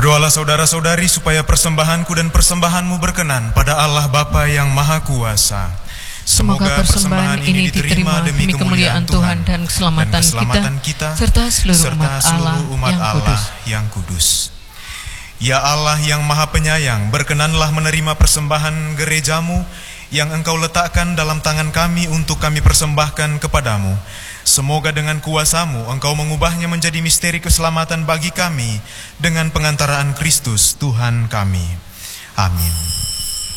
Berdoalah saudara-saudari supaya persembahanku dan persembahanmu berkenan pada Allah Bapa yang Maha Kuasa. Semoga persembahan ini diterima demi kemuliaan Tuhan dan keselamatan kita serta seluruh umat Allah yang kudus. Ya Allah yang Maha Penyayang, berkenanlah menerima persembahan gerejamu yang Engkau letakkan dalam tangan kami untuk kami persembahkan kepadamu. Semoga dengan kuasa-Mu Engkau mengubahnya menjadi misteri keselamatan bagi kami dengan pengantaraan Kristus Tuhan kami. Amin.